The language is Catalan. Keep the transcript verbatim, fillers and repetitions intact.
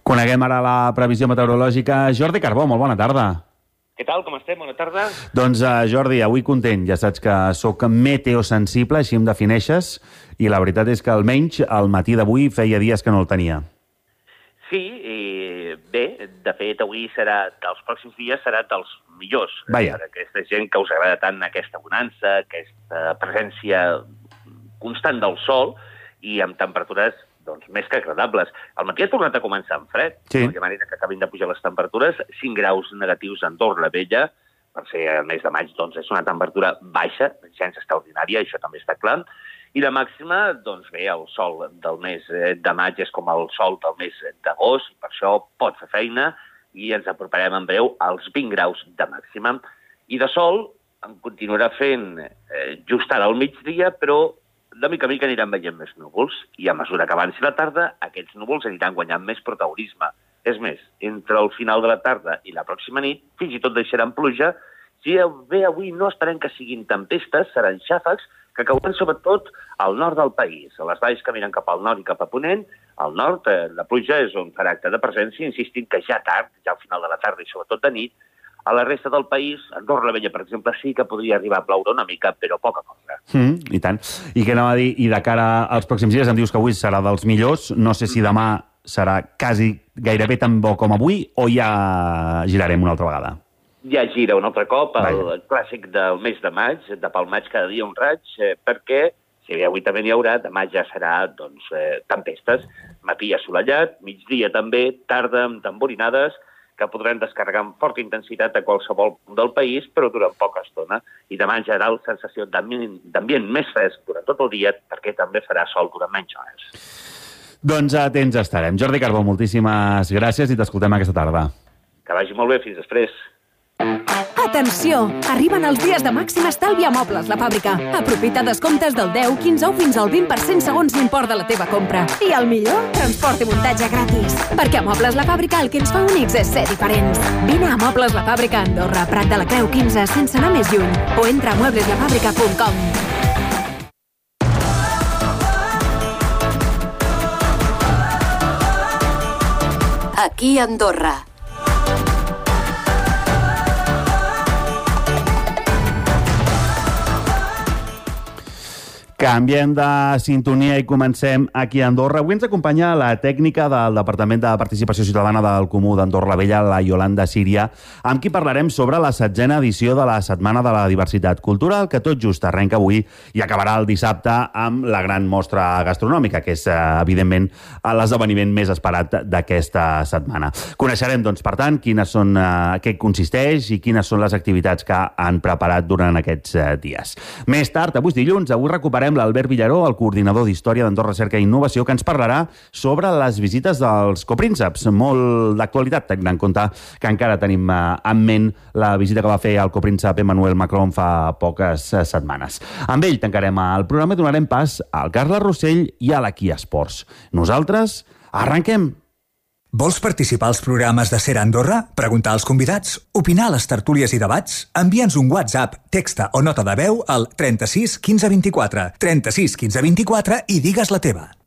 Coneguem ara la previsió meteorològica. Jordi Carbó, molt bona tarda. Què tal, com estem? Bona tarda. Doncs, uh, Jordi, avui content. Ja saps que sóc meteosensible, així em defineixes, i la veritat és que almenys al matí d'avui feia dies que no el tenia. Sí, i bé, de fet, avui serà, dels pròxims dies serà dels millors. Vaja. Per aquesta gent que us agrada tant aquesta bonança, aquesta presència constant del sol i amb temperatures doncs, més que agradables. Al matí ha tornat a començar amb fred, sí. De manera que acabin de pujar les temperatures, cinc graus negatius a Andorra la Vella, per ser el mes de maig, doncs és una temperatura baixa, gens extraordinària, això també està clar, i la màxima, doncs bé, el sol del mes de maig és com el sol del mes d'agost, i per això pot fer feina, i ens aproparem en breu als vint graus de màxima. I de sol en continuarà fent eh, just ara al migdia, però de mica a mica aniran veient més núvols, i a mesura que avanci la tarda, aquests núvols aniran guanyant més protagonisme. És més, entre el final de la tarda i la pròxima nit, fins i tot deixaran pluja. Si bé avui no esperem que siguin tempestes, seran xàfecs que cauran sobretot al nord del país. A les valls que miren cap al nord i cap a ponent, al nord eh, la pluja és un caràcter de presència, insistint que ja tard, ja al final de la tarda i sobretot de nit, a la resta del país, a Andorra la Vella, per exemple, sí que podria arribar a ploure una mica, però poca cosa. Mm, I tant. I què anava a dir? I de cara als pròxims dies, em dius que avui serà dels millors. No sé si demà serà quasi gairebé tan bo com avui o ja girarem una altra vegada. Ja gira un altre cop, el Vaja. clàssic del mes de maig, de pel maig cada dia un raig, eh, perquè, si bé avui també n'hi haurà, demà ja serà doncs, eh, tempestes, matí assolellat, migdia també, tarda amb tamborinades, que podran descarregar amb forta intensitat a qualsevol punt del país, però durant poca estona. I demà en general, sensació d'ambient més fresc durant tot el dia, perquè també farà sol durant menys hores. Doncs atents estarem. Jordi Carbó, moltíssimes gràcies i t'escoltem aquesta tarda. Que vagi molt bé, fins després. Atenció! Arriben els dies de màxim estalvi a Mobles La Fàbrica. Aprofita descomptes del deu, quinze o fins al vint per cent segons l'import de la teva compra. I el millor? Transport i muntatge gratis. Perquè a Mobles La Fàbrica el que ens fa únics és ser diferents. Vine a Mobles La Fàbrica a Andorra, Prat de la Creu quinze, sense anar més lluny. O entra a muebles la fàbrica punt com. Aquí a Andorra. Canviem de sintonia i comencem aquí a Andorra. Avui ens acompanya la tècnica del Departament de Participació Ciutadana del Comú d'Andorra la Vella, la Iolanda Síria, amb qui parlarem sobre la setzena edició de la Setmana de la Diversitat Cultural, que tot just arrenca avui i acabarà el dissabte amb la gran mostra gastronòmica, que és, evidentment, l'esdeveniment més esperat d'aquesta setmana. Coneixerem, doncs, per tant, quines són, eh, què consisteix i quines són les activitats que han preparat durant aquests eh, dies. Més tard, avui dilluns, avui recuperem l'Albert Villaró, el coordinador d'Història d'Andorra Cerca i Innovació, que ens parlarà sobre les visites dels coprínceps. Molt d'actualitat, tenint en compte que encara tenim en ment la visita que va fer el copríncep Emmanuel Macron fa poques setmanes. Amb ell tancarem el programa i donarem pas al Carles Rossell i a la Kia Sports. Nosaltres arrenquem! Vols participar als programes de Ser Andorra? Preguntar als convidats? Opinar a les tertúlies i debats? Envia'ns un WhatsApp, texta o nota de veu al trenta-sis quinze vint-i-quatre, trenta-sis quinze vint-i-quatre i digues la teva.